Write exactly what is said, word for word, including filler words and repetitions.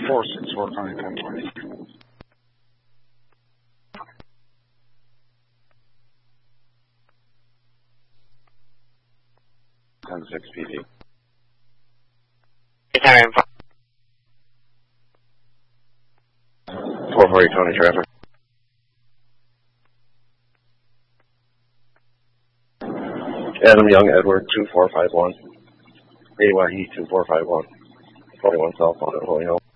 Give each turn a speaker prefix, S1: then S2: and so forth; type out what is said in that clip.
S1: four six four County ten twenty. ten six P D. four forty County traffic. Adam Young, Edward, two four five one. A Y E two four five one. forty-one South on Holy Hill.